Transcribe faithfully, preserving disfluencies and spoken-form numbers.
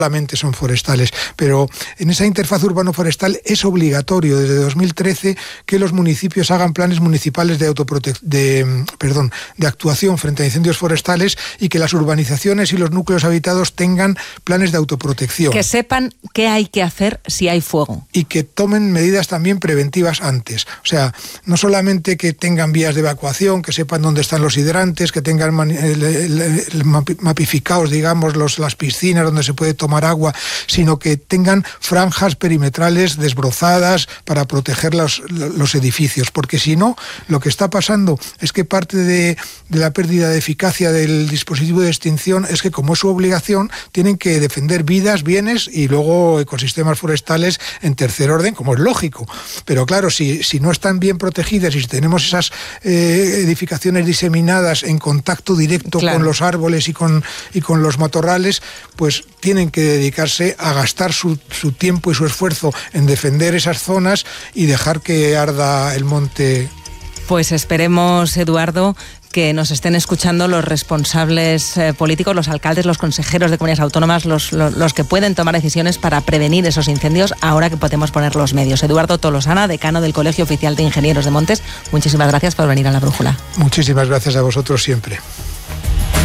solamente son forestales, pero en esa interfaz urbano-forestal es obligatorio desde dos mil trece que los municipios hagan planes municipales de autoprote- de, perdón, de actuación frente a incendios forestales y que las urbanizaciones y los núcleos habitados tengan planes de autoprotección. Que sepan qué hay que hacer si hay fuego. Y que tomen medidas también preventivas antes. O sea, no solamente que tengan vías de evacuación, que sepan dónde están los hidrantes, que tengan mani- el, el, el mapificados, digamos, los, las piscinas donde se puede tomar agua, sino que tengan franjas perimetrales desbrozadas para proteger los, los edificios, porque si no, lo que está pasando es que parte de, de la pérdida de eficacia del dispositivo de extinción es que, como es su obligación, tienen que defender vidas, bienes y luego ecosistemas forestales en tercer orden, como es lógico. Pero claro, si, si no están bien protegidas y si tenemos esas eh, edificaciones diseminadas en contacto directo claro. con los árboles y con, y con los matorrales, pues tienen que dedicarse a gastar su, su tiempo y su esfuerzo en defender esas zonas y dejar que arda el monte. Pues esperemos, Eduardo, que nos estén escuchando los responsables eh, políticos, los alcaldes, los consejeros de comunidades autónomas, los, los, los que pueden tomar decisiones para prevenir esos incendios ahora que podemos poner los medios. Eduardo Tolosana, decano del Colegio Oficial de Ingenieros de Montes, muchísimas gracias por venir a La Brújula. Muchísimas gracias a vosotros siempre.